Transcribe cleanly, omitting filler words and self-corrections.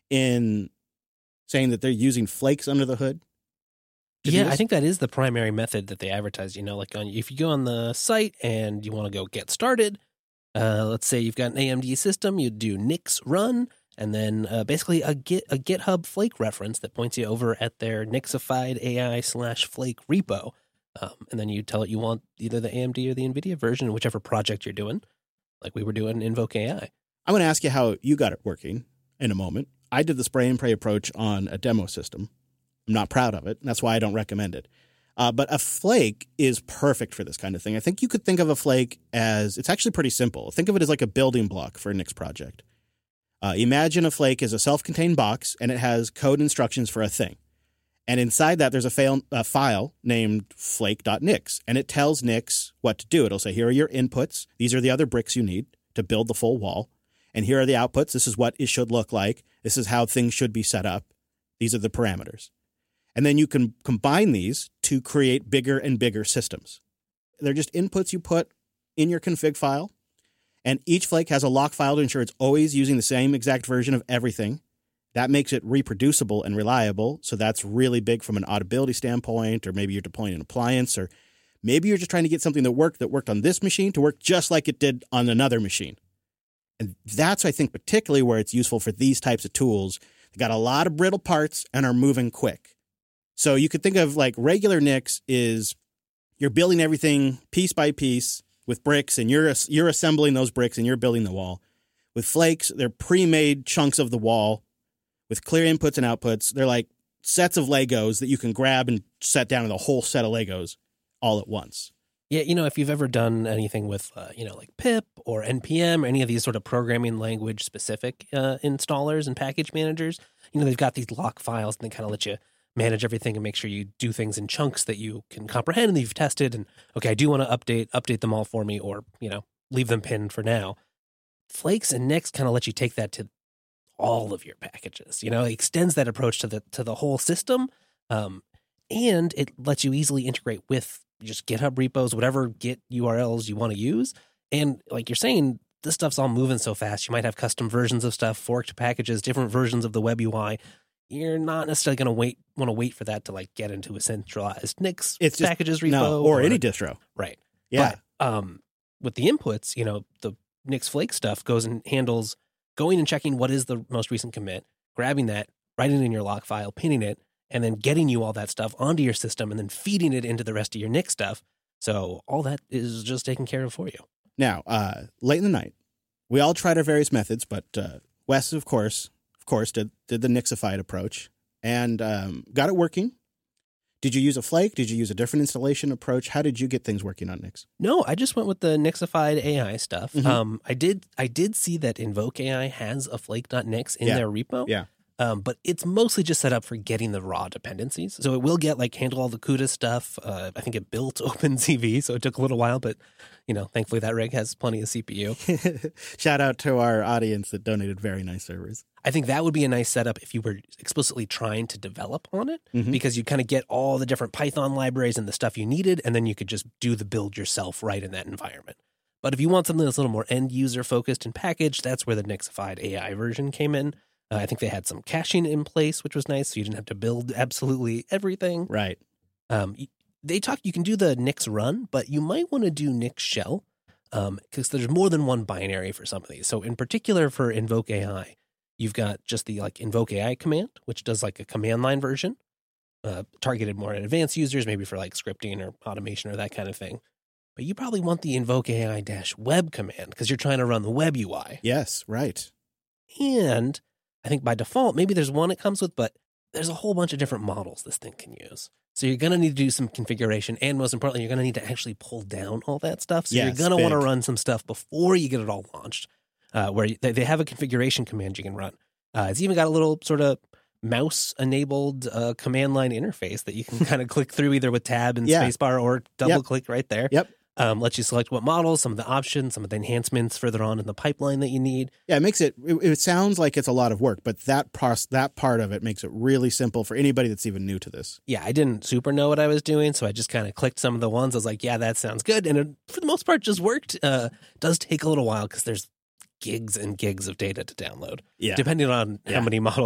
in saying that they're using flakes under the hood? Yeah, I think that is the primary method that they advertise. If you go on the site and you want to go get started, let's say you've got an AMD system, you do nix run, and then basically a GitHub Flake reference that points you over at their Nixified AI/Flake repo. And then you tell it you want either the AMD or the NVIDIA version, whichever project you're doing, like we were doing Invoke AI. I'm going to ask you how you got it working in a moment. I did the spray and pray approach on a demo system. I'm not proud of it. And that's why I don't recommend it. But a flake is perfect for this kind of thing. I think you could think of a flake as, it's actually pretty simple. Think of it as like a building block for a Nix project. Imagine a flake is a self-contained box, and it has code instructions for a thing. And inside that, there's a file named flake.nix, and it tells Nix what to do. It'll say, here are your inputs. These are the other bricks you need to build the full wall. And here are the outputs. This is what it should look like. This is how things should be set up. These are the parameters. And then you can combine these to create bigger and bigger systems. They're just inputs you put in your config file. And each flake has a lock file to ensure it's always using the same exact version of everything. That makes it reproducible and reliable. So that's really big from an auditability standpoint, or maybe you're deploying an appliance, or maybe you're just trying to get something that worked on this machine to work just like it did on another machine. And that's, I think, particularly where it's useful for these types of tools. They got a lot of brittle parts and are moving quick. So you could think of like regular Nix is you're building everything piece by piece with bricks, and you're assembling those bricks and you're building the wall. With flakes, they're pre-made chunks of the wall with clear inputs and outputs. They're like sets of Legos that you can grab and set down in the whole set of Legos all at once. Yeah, if you've ever done anything with, like pip or NPM or any of these sort of programming language specific installers and package managers, they've got these lock files and they kind of let you manage everything and make sure you do things in chunks that you can comprehend and that you've tested. And okay, I do want to update them all for me, or, leave them pinned for now. Flakes and Nix kind of let you take that to all of your packages. It extends that approach to the whole system. And it lets you easily integrate with just GitHub repos, whatever Git URLs you want to use. And like you're saying, this stuff's all moving so fast. You might have custom versions of stuff, forked packages, different versions of the web UI. You're not necessarily going to want to wait for that to like get into a centralized Nix packages repo or any distro. Right. Yeah. But with the inputs, the Nix Flake stuff goes and handles going and checking what is the most recent commit, grabbing that, writing it in your log file, pinning it, and then getting you all that stuff onto your system and then feeding it into the rest of your Nix stuff. So all that is just taken care of for you. Now, late in the night, we all tried our various methods, but Wes, of course, did the Nixified approach and got it working. Did you use a flake? Did you use a different installation approach? How did you get things working on Nix? No, I just went with the Nixified AI stuff. Mm-hmm. I did see that Invoke AI has a flake.nix in their repo. Yeah. But it's mostly just set up for getting the raw dependencies. So it will handle all the CUDA stuff. I think it built OpenCV, so it took a little while, but thankfully that rig has plenty of CPU. Shout out to our audience that donated very nice servers. I think that would be a nice setup if you were explicitly trying to develop on it, because you kind of get all the different Python libraries and the stuff you needed, and then you could just do the build yourself right in that environment. But if you want something that's a little more end user focused and packaged, that's where the Nixified AI version came in. I think they had some caching in place, which was nice, so you didn't have to build absolutely everything. Right. You can do the Nix run, but you might want to do Nix shell, because there's more than one binary for some of these. So in particular for Invoke AI, you've got just the Invoke AI command, which does a command line version, targeted more at advanced users, maybe for scripting or automation or that kind of thing. But you probably want the Invoke AI-web command because you're trying to run the web UI. Yes, right. And I think by default, maybe there's one it comes with, but there's a whole bunch of different models this thing can use. So you're going to need to do some configuration. And most importantly, you're going to need to actually pull down all that stuff. So you're going to want to run some stuff before you get it all launched, where they have a configuration command you can run. It's even got a little sort of mouse-enabled command line interface that you can kind of click through either with tab and spacebar or double-click right there. Yep. Lets you select what models, some of the options, some of the enhancements further on in the pipeline that you need. Yeah, it makes it sounds like it's a lot of work, but that part of it makes it really simple for anybody that's even new to this. Yeah, I didn't super know what I was doing, so I just kind of clicked some of the ones. I was like, yeah, that sounds good. And it, for the most part, just worked. Does take a little while because there's gigs and gigs of data to download, depending on how many models